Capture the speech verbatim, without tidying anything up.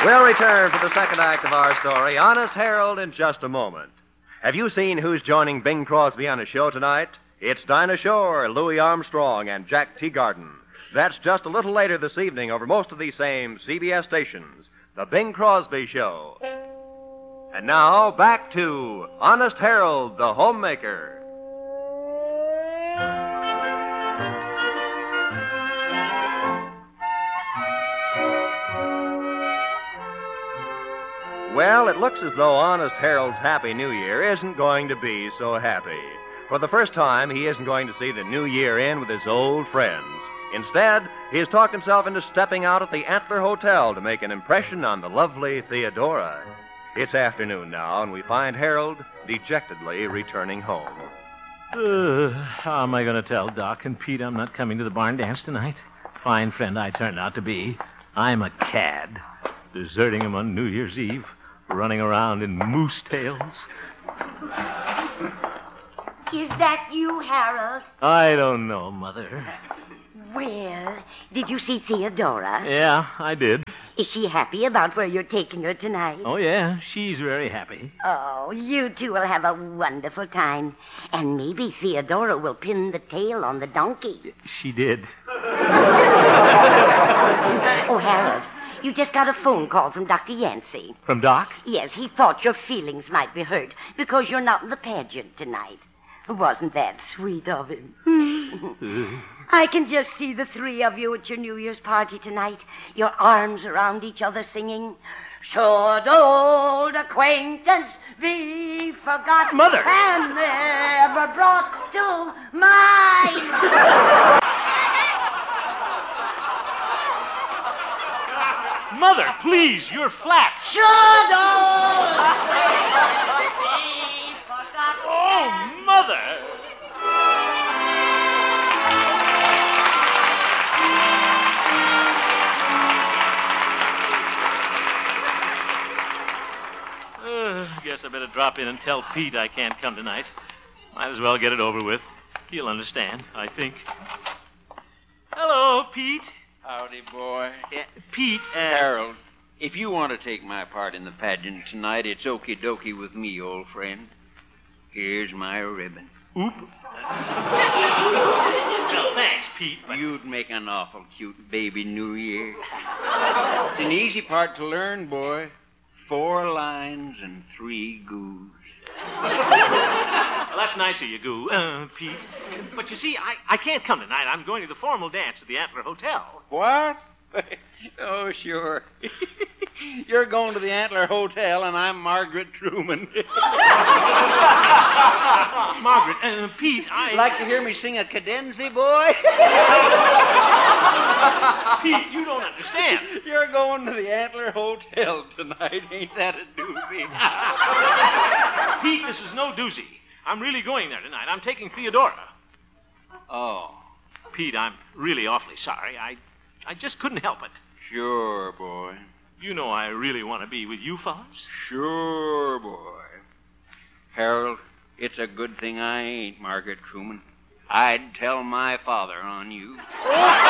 We'll return for the second act of our story, Honest Harold, in just a moment. Have you seen who's joining Bing Crosby on his show tonight? It's Dinah Shore, Louis Armstrong, and Jack Teagarden. That's just a little later this evening over most of these same C B S stations. The Bing Crosby Show. And now, back to Honest Harold, the homemaker. Well, it looks as though Honest Harold's Happy New Year isn't going to be so happy. For the first time, he isn't going to see the new year in with his old friends. Instead, he has talked himself into stepping out at the Antler Hotel to make an impression on the lovely Theodora. It's afternoon now, and we find Harold dejectedly returning home. Uh, how am I going to tell Doc and Pete I'm not coming to the barn dance tonight? Fine friend I turned out to be. I'm a cad. Deserting him on New Year's Eve. Running around in moose tails. Is that you, Harold? I don't know, Mother. Well, did you see Theodora? Yeah, I did. Is she happy about where you're taking her tonight? Oh, yeah, she's very happy. Oh, you two will have a wonderful time. And maybe Theodora will pin the tail on the donkey. She did. Oh, Harold, you just got a phone call from Doctor Yancey. From Doc? Yes, he thought your feelings might be hurt because you're not in the pageant tonight. Wasn't that sweet of him? I can just see the three of you at your New Year's party tonight, your arms around each other singing, "Should old acquaintance be forgotten, Mother! and never brought to mind." Mother, please, you're flat. Should old acquaintance be forgotten. Oh, Mother! Uh, guess I better drop in and tell Pete I can't come tonight. Might as well get it over with. He'll understand, I think. Hello, Pete. Howdy, boy. Yeah, Pete, uh... Harold, if you want to take my part in the pageant tonight, it's okie dokie with me, old friend. Here's my ribbon. Oop. Well, thanks, Pete. But... You'd make an awful cute baby New Year. It's an easy part to learn, boy. Four lines and three goos. Well, that's nice of you, Goo, uh, Pete. But you see, I, I can't come tonight. I'm going to the formal dance at the Antler Hotel. What? Oh, sure. You're going to the Antler Hotel, and I'm Margaret Truman. Margaret, uh, Pete, I... Like to hear me sing a cadenza, boy? Pete, you don't understand. You're going to the Antler Hotel tonight. Ain't that a doozy? Pete, this is no doozy. I'm really going there tonight. I'm taking Theodora. Oh. Pete, I'm really awfully sorry. I, I just couldn't help it. Sure, boy. You know I really want to be with you fellas. Sure, boy. Harold, it's a good thing I ain't Margaret Truman. I'd tell my father on you.